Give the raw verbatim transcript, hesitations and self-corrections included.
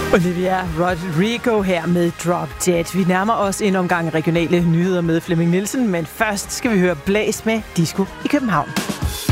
Olivia Rodrigo her med Drop Dead. Vi nærmer os en omgang regionale nyheder med Flemming Nielsen, men først skal vi høre Blæs med Disco i København.